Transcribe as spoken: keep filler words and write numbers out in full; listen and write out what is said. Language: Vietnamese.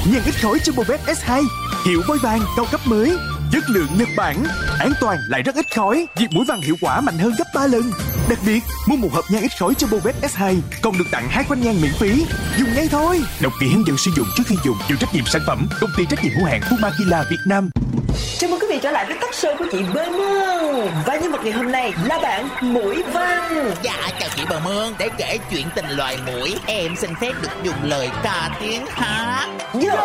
Nhang ít khói Jumbo Vet ét hai, hiệu bôi vàng cao cấp mới, chất lượng Nhật Bản, an toàn lại rất ít khói, diệt muỗi vàng hiệu quả mạnh hơn gấp ba lần. Đặc biệt, mua một hộp nhang ít khói Jumbo Vet ét hai còn được tặng hai khoanh nhang miễn phí. Dùng ngay thôi. Đọc kỹ hướng dẫn sử dụng trước khi dùng. Chịu trách nhiệm sản phẩm công ty trách nhiệm hữu hạn Fumakila Việt Nam. Chào mừng quý vị trở lại với talk show của chị Bơ Mương. Và nhân vật ngày hôm nay là bạn Muỗi Văn. Dạ chào chị Bơ Mương. Để kể chuyện tình loài muỗi, em xin phép được dùng lời ca tiếng hát. Yo.